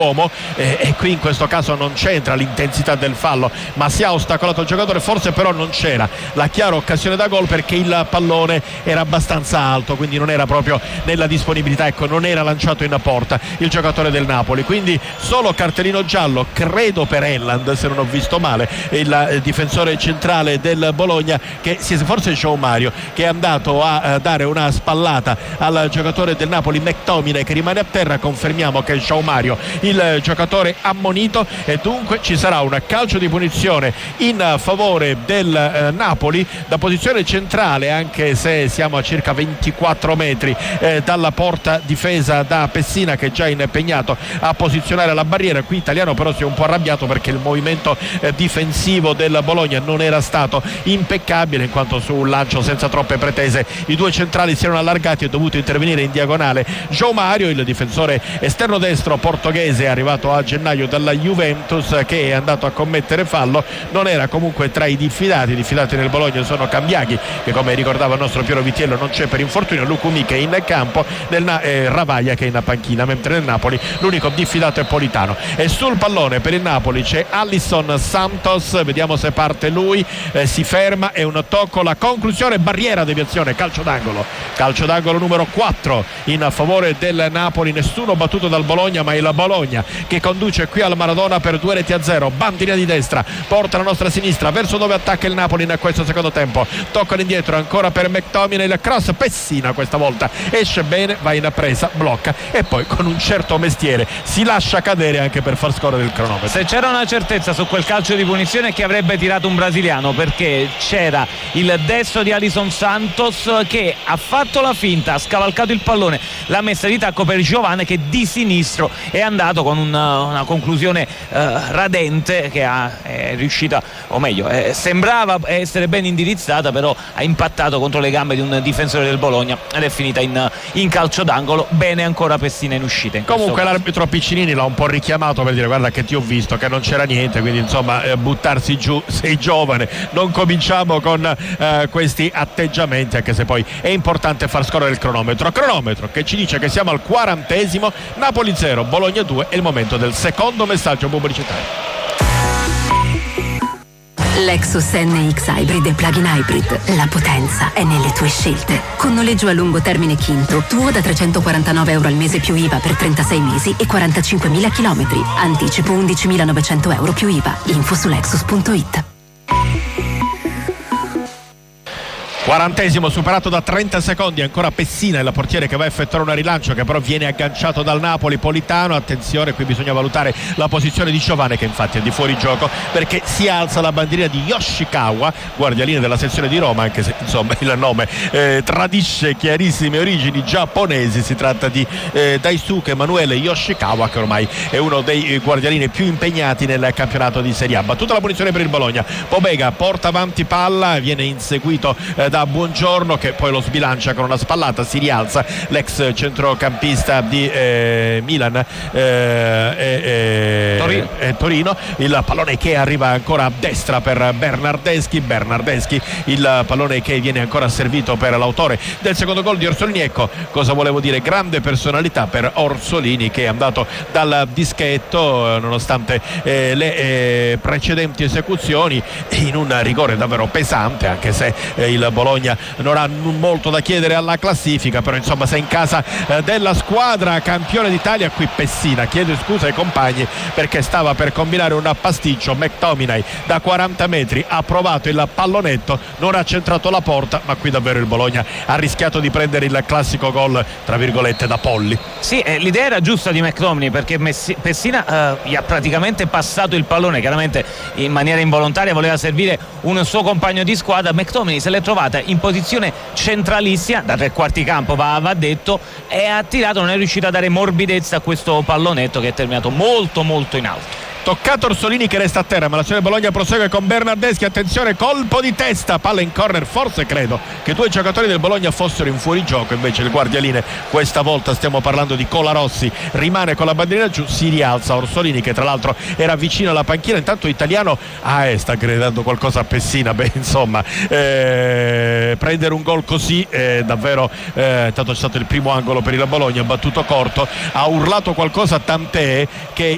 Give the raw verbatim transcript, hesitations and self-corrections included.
uomo eh, e qui in questo caso non c'entra l'intensità del fallo, ma si è ostacolato il giocatore, forse però non c'era la chiara occasione da gol perché il pallone era abbastanza alto, quindi non era proprio nella disponibilità, ecco, non era lanciato in porta il giocatore del Napoli, quindi solo cartellino giallo credo per Elland, se non ho visto male, il eh, difensore centrale del Bologna, che si, forse João Mario, che è andato a eh, dare una spallata al giocatore del Napoli McTominay, che rimane a terra. Confermiamo che è João Mario il giocatore ammonito e dunque ci sarà un calcio di punizione in favore del eh, Napoli da posizione centrale, anche se siamo a circa ventiquattro metri eh, dalla porta difesa da Pessina, che è già impegnato a posizionare la barriera. Qui Italiano però si è un po' arrabbiato perché il movimento eh, difensivo del Bologna non era stato impeccabile, in quanto su un lancio senza troppe pretese i due centrali si erano allargati e dovuto intervenire in diagonale João Mario, il difensore esterno destro portoghese arrivato a gennaio dalla Juventus, che è andato a commettere fallo. Non era comunque tra i diffidati. I diffidati nel Bologna sono Cambiaghi, che come ricordava il nostro Piero Vitiello non c'è per infortunio, Lucumi che è in campo, nel Na- eh, Ravaglia che è in panchina, mentre nel Napoli l'unico diffidato è Politano. E sul pallone per il Napoli c'è Alisson Santos, vediamo se parte lui, eh, si ferma, è un tocco, la conclusione, barriera, deviazione, calcio d'angolo calcio d'angolo numero quattro in favore del Napoli. Nessuno battuto dal Bologna, ma il Bologna che conduce qui al Maradona per due reti a zero. Bandina di destra, porta la nostra sinistra verso dove attacca il Napoli in questo secondo tempo. Tocca indietro ancora per McTominay, il cross, Pessina questa volta esce bene, va in presa, blocca e poi con un certo mestiere si lascia cadere anche per far scorrere il cronometro. Se c'era una certezza su quel calcio di punizione è che avrebbe tirato un brasiliano, perché c'era il destro di Alisson Santos che ha fatto la finta, ha scavalcato il pallone, l'ha messa di tacco per Giovane, che di sinistro è andato con una, una conclusione eh, radente, che ha, è riuscita, o meglio eh, sembrava essere ben indirizzata, però ha impattato contro le gambe di un difensore del Bologna ed è finita in, in calcio d'angolo. Bene ancora Pessina in uscita in comunque caso. L'arbitro Piccinini l'ha un po' richiamato per dire: guarda che ti ho visto che non c'era niente, quindi insomma eh, buttarsi giù, sei giovane, non cominciamo con eh, questi atteggiamenti, anche se poi è importante far scorrere il cronometro cronometro che ci dice che siamo al quarantesimo. Napoli zero, Bologna due, è il momento del secondo messaggio pubblicitario. Lexus N X Hybrid e Plug-in Hybrid. La potenza è nelle tue scelte. Con noleggio a lungo termine Kinto, tuo da trecentoquarantanove euro al mese più I V A per trentasei mesi e quarantacinquemila chilometri. Anticipo undicimilanovecento euro più I V A. Info su lexus punto it. Quarantesimo superato da trenta secondi, ancora Pessina è la portiere che va a effettuare un rilancio che però viene agganciato dal Napoli. Politano, attenzione, qui bisogna valutare la posizione di Giovane, che infatti è di fuori gioco perché si alza la bandierina di Yoshikawa, guardialine della sezione di Roma, anche se insomma il nome eh, tradisce chiarissime origini giapponesi. Si tratta di eh, Daisuke Emanuele Yoshikawa, che ormai è uno dei guardialine più impegnati nel campionato di Serie A. Battuta la punizione per il Bologna, Pobega porta avanti palla, viene inseguito eh, da Buongiorno, che poi lo sbilancia con una spallata, si rialza l'ex centrocampista di eh, Milan eh, eh, Torino. Eh, Torino. Il pallone che arriva ancora a destra per Bernardeschi Bernardeschi il pallone che viene ancora servito per l'autore del secondo gol di Orsolini. Ecco cosa volevo dire, grande personalità per Orsolini, che è andato dal dischetto nonostante eh, le eh, precedenti esecuzioni in un rigore davvero pesante, anche se eh, il Bologna non ha molto da chiedere alla classifica, però insomma sei in casa eh, della squadra campione d'Italia. Qui Pessina chiede scusa ai compagni perché stava per combinare un pasticcio. McTominay da quaranta metri ha provato il pallonetto, non ha centrato la porta, ma qui davvero il Bologna ha rischiato di prendere il classico gol tra virgolette da polli. Sì, eh, l'idea era giusta di McTominay, perché Messi, Pessina eh, gli ha praticamente passato il pallone, chiaramente in maniera involontaria voleva servire un suo compagno di squadra. McTominay se l'è trovata in posizione centralissima, da tre quarti campo va, va detto, e ha tirato, non è riuscito a dare morbidezza a questo pallonetto che è terminato molto molto in alto. Toccato Orsolini che resta a terra, ma l'azione Bologna prosegue con Bernardeschi, attenzione, colpo di testa, palla in corner. Forse credo che due giocatori del Bologna fossero in fuorigioco, invece il guardialine, questa volta stiamo parlando di Colarossi, rimane con la bandierina giù, si rialza Orsolini, che tra l'altro era vicino alla panchina. Intanto Italiano ah, eh, sta gridando qualcosa a Pessina. Beh, insomma, eh, prendere un gol così è davvero eh, è stato il primo angolo per il Bologna, battuto corto, ha urlato qualcosa, tant'è che